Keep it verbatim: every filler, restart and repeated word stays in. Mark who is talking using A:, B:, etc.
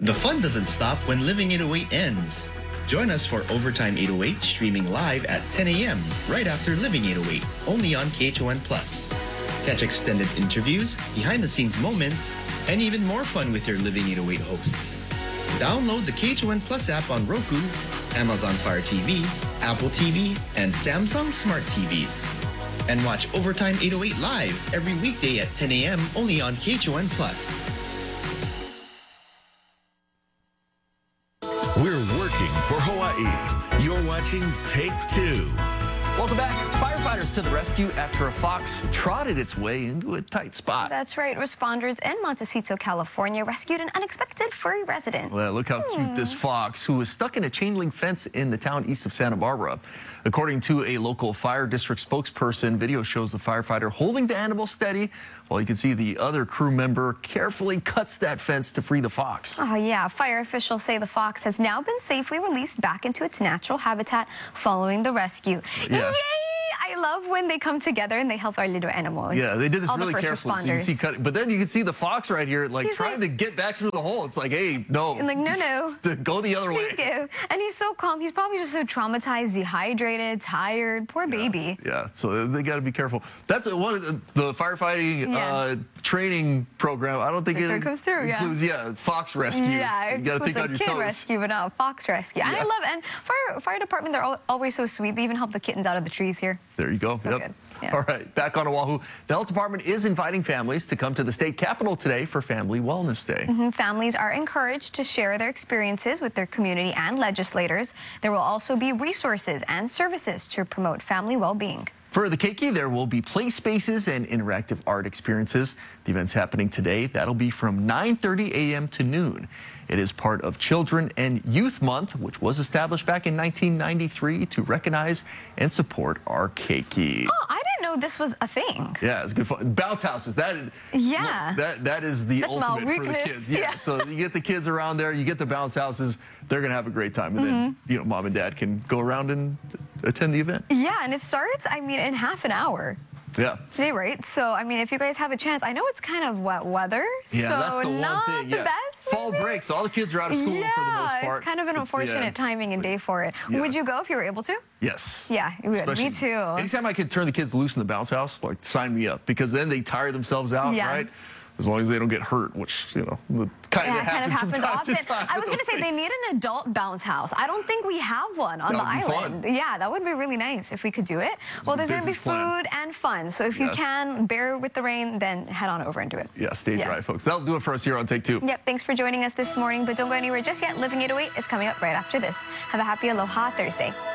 A: The fun doesn't stop when Living eight oh eight ends. Join us for Overtime eight oh eight streaming live at ten a m right after Living eight oh eight, only on K H O N Plus. Catch extended interviews, behind-the-scenes moments, and even more fun with your Living eight oh eight hosts. Download the K H O N Plus app on Roku, Amazon Fire T V, Apple T V, and Samsung Smart T Vs. And watch Overtime eight oh eight live every weekday at ten a m only on K H O N Plus.
B: We're working for Hawaii. You're watching Take Two.
C: Welcome back. Firefighters to the rescue after a fox trotted its way into a tight spot.
D: That's right. Responders in Montecito, California rescued an unexpected furry resident.
C: Well, look how
D: hmm.
C: cute this fox, who was stuck in a chain link fence in the town east of Santa Barbara. According to a local fire district spokesperson, video shows the firefighter holding the animal steady while you can see the other crew member carefully cuts that fence to free the fox.
D: Oh, yeah. Fire officials say the fox has now been safely released back into its natural habitat following the rescue.
C: Yeah.
D: Yay! I love when they come together and they help our little animals.
C: Yeah, they did this
D: All
C: really
D: the first
C: carefully.
D: Responders.
C: So you can see cut, but then you can see the fox right here, like
D: He's
C: trying
D: like,
C: to get back through the hole. It's like, hey, no.
D: And like, no, no.
C: Go the other way.
D: Please go. And he's so calm. He's probably just so traumatized, dehydrated, tired. Poor
C: Yeah,
D: baby.
C: yeah, so they got to be careful. That's one of the, the firefighting
D: Yeah.
C: uh, training program. I don't think
D: Sure
C: it
D: comes through, yeah.
C: includes, yeah, fox rescue.
D: Yeah,
C: so you got to think on your
D: kid
C: toes.
D: rescue, but not fox rescue. And
C: Yeah.
D: I love it. And fire, fire department, they're al always so sweet. They even help the kittens out of the trees here.
C: There you go.
D: So
C: Yep.
D: good. Yeah.
C: All right, back on Oahu. The health department is inviting families to come to the state capitol today for Family Wellness Day.
D: Mm-hmm. Families are encouraged to share their experiences with their community and legislators. There will also be resources and services to promote family well-being.
C: For the Keiki, there will be play spaces and interactive art experiences. The event's happening today. That'll be from nine thirty a m to noon. It is part of Children and Youth Month, which was established back in nineteen ninety-three to recognize and support our Keiki.
D: Oh, I didn't know this was a thing.
C: Yeah, it's good fun. Bounce houses. That is,
D: Yeah.
C: look, that that is the
D: That's my
C: ultimate for the
D: weakness.
C: kids. Yeah.
D: Yeah.
C: So you get the kids around there, you get the bounce houses. They're gonna have a great time, and
D: Mm-hmm.
C: then you know, mom and dad can go around and attend the event.
D: Yeah, and it starts, I mean, in half an hour.
C: Yeah.
D: Today, right? So, I mean, if you guys have a chance, I know it's kind of wet weather,
C: Yeah,
D: so
C: that's the
D: not
C: one thing.
D: the
C: Yeah.
D: best.
C: Fall
D: maybe?
C: break, so all the kids are out of school
D: yeah,
C: for the most part.
D: it's kind of an
C: But,
D: unfortunate
C: yeah.
D: timing and day for it.
C: Yeah.
D: Would you go if you were able to?
C: Yes.
D: Yeah, you would.
C: Especially-
D: Me too.
C: Anytime I could turn the kids loose in the bounce house, like sign me up, because then they tire themselves out,
D: Yeah.
C: right? As long as they don't get hurt, which, you know, kind
D: Yeah,
C: of
D: it kind of
C: happens from
D: happens
C: time
D: often.
C: to time.
D: I was
C: with
D: going to say
C: those
D: they
C: things.
D: need an adult bounce house. I don't think we have one on
C: That
D: the
C: would be
D: island.
C: fun.
D: Yeah, that would be really nice if we could do it. Well,
C: a
D: there's going to be
C: business plan.
D: food and fun. So if you
C: Yeah.
D: can bear with the rain, then head on over and do it.
C: Yeah, stay
D: Yeah.
C: dry, folks. That'll do it for us here on Take Two.
D: Yep, thanks for joining us this morning, but don't go anywhere just yet. Living eight oh eight is coming up right after this. Have a happy Aloha Thursday.